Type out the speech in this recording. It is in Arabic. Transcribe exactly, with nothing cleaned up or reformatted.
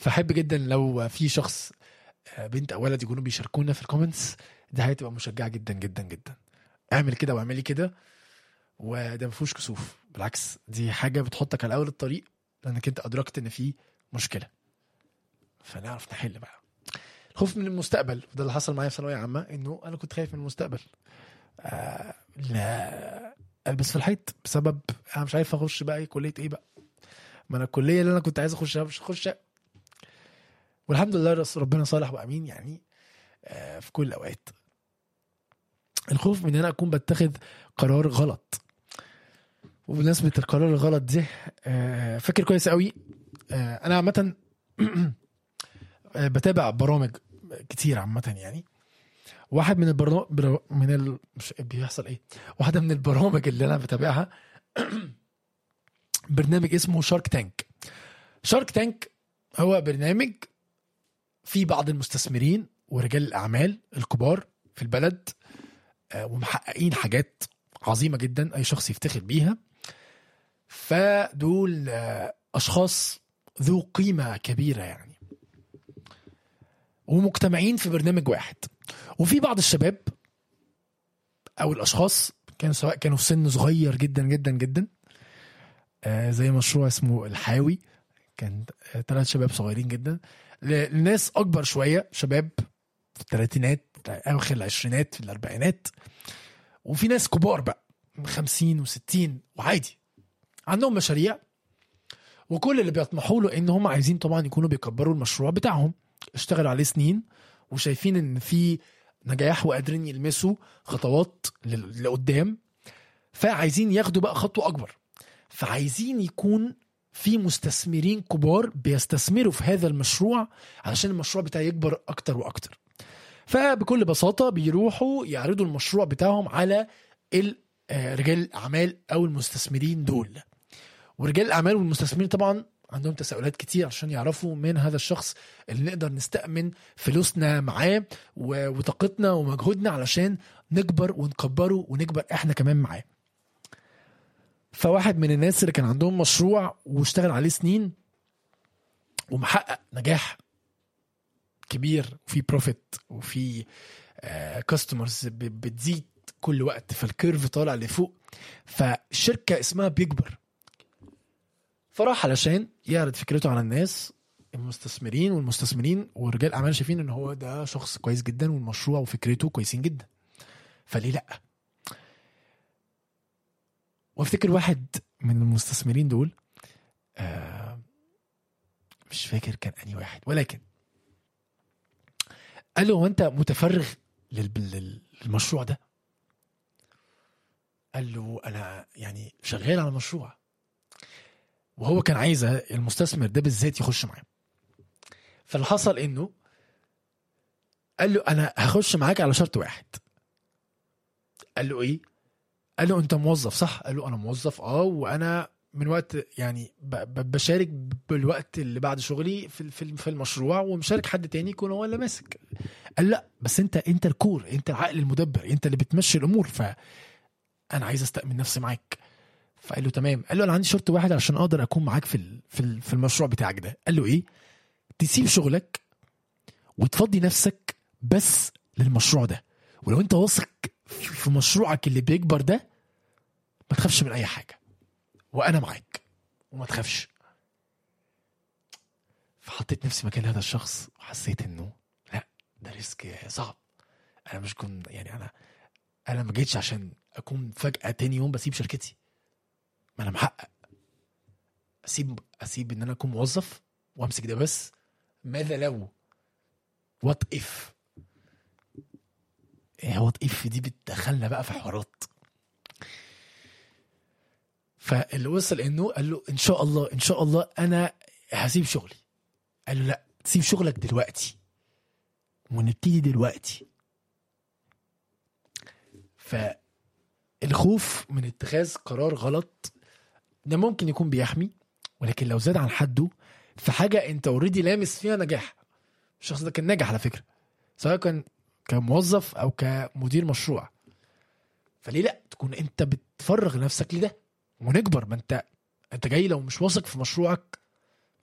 فحب جدا لو في شخص بنت او ولد يكونوا بيشاركونا في الكومنتس، ده هتبقى مشجعه جدا جدا جدا. اعمل كده واعملي كده، وده مفيهوش كسوف، بالعكس دي حاجه بتحطك على اول الطريق لانك انت ادركت ان في مشكله، فنعرف نحل بقى. الخوف من المستقبل، وده اللي حصل معايا في ثانويه عامه، انه انا كنت خايف من المستقبل. آه لا البس في الحيط بسبب انا مش عارف اخش بقى ايه كليه ايه بقى، ما انا الكليه اللي انا كنت عايز اخشها مش اخشها. والحمد لله ربنا صالح وامين يعني آه في كل الاوقات. الخوف من ان انا اكون بتخذ قرار غلط. وبالنسبه القرار الغلط ده آه فاكر كويس قوي، آه انا عامه بتابع برامج كتير عامه يعني. واحد من البرامج من ال... مش بيحصل ايه واحده من البرامج اللي انا بتابعها برنامج اسمه شارك تانك. شارك تانك هو برنامج فيه بعض المستثمرين ورجال الاعمال الكبار في البلد ومحققين حاجات عظيمه جدا اي شخص يفتخر بيها. فدول اشخاص ذو قيمه كبيره يعني، ومجتمعين في برنامج واحد. وفي بعض الشباب او الاشخاص كانوا سواء كانوا في سن صغير جدا جدا جدا آه زي مشروع اسمه الحاوي، كان ثلاث شباب صغيرين جدا، لناس اكبر شويه شباب في الثلاثينات اواخر العشرينات في الاربعينات، وفي ناس كبار بقى خمسين وستين وعادي عندهم مشاريع، وكل اللي بيطمحوا له ان هم عايزين طبعا يكونوا بيكبروا المشروع بتاعهم، اشتغلوا عليه سنين وشايفين ان في نجاح وقادرين يلمسوا خطوات لقدام، فعايزين ياخدوا بقى خطوة أكبر. فعايزين يكون في مستثمرين كبار بيستثمروا في هذا المشروع علشان المشروع بتاعه يكبر أكتر وأكتر. فبكل بساطة بيروحوا يعرضوا المشروع بتاعهم على رجال الأعمال أو المستثمرين دول. ورجال الأعمال والمستثمرين طبعا عندهم تساؤلات كتير عشان يعرفوا من هذا الشخص اللي نقدر نستأمن فلوسنا معاه وطاقتنا ومجهودنا علشان نكبر ونكبره ونكبر احنا كمان معاه. فواحد من الناس اللي كان عندهم مشروع واشتغل عليه سنين ومحقق نجاح كبير وفي بروفيت وفي كاستمرز بتزيد كل وقت، فالكيرف طالع لفوق، فالشركة اسمها بيكبر. فراح علشان يعرض فكرته على الناس المستثمرين، والمستثمرين ورجال الاعمال شايفين ان هو ده شخص كويس جدا والمشروع وفكرته كويسين جدا، فليه لا. وافتكر واحد من المستثمرين دول آه مش فاكر كان اني واحد، ولكن قال له: هو انت متفرغ للمشروع ده؟ قال له: انا يعني شغال على مشروع. وهو كان عايز المستثمر ده بالذات يخش معاه. فاللي حصل انه قال له: انا هخش معاك على شرط واحد. قال له: ايه؟ قال له: انت موظف صح؟ قال له: انا موظف اه وانا من وقت يعني بشارك بالوقت اللي بعد شغلي في في المشروع، ومشارك حد تاني يكون هو اللي ماسك. قال: لا بس انت انت الكور، انت العقل المدبر، انت اللي بتمشي الامور، فانا عايز استأمن نفسي معاك. فقال له: تمام. قال له: انا عندي شرط واحد عشان اقدر اكون معاك في في في المشروع بتاعك ده. قال له: ايه؟ تسيب شغلك وتفضي نفسك بس للمشروع ده، ولو انت واثق في مشروعك اللي بيكبر ده ما تخافش من اي حاجه وانا معاك وما تخافش. فحطيت نفسي مكان هذا الشخص وحسيت انه لا، ده ريسك صعب. انا مش كنت يعني انا انا ما جيتش عشان اكون فجأة تاني يوم بسيب شركتي، ما انا محقق. اسيب اسيب ان انا اكون موظف وامسك ده بس؟ ماذا لو وات اف ايه وات اف دي بتدخلنا بقى في حوارات. فاللي وصل انه قال له: ان شاء الله ان شاء الله انا هسيب شغلي. قال له: لا، تسيب شغلك دلوقتي ونبتدي دلوقتي. فالخوف من اتخاذ قرار غلط ده ممكن يكون بيحمي، ولكن لو زاد عن حده في حاجة انت اوريدي لامس فيها نجاح. الشخص ده كان ناجح على فكرة، سواء كان كموظف او كمدير مشروع، فليه لا تكون انت بتفرغ نفسك لده ونكبر؟ ما انت انت جاي لو مش واثق في مشروعك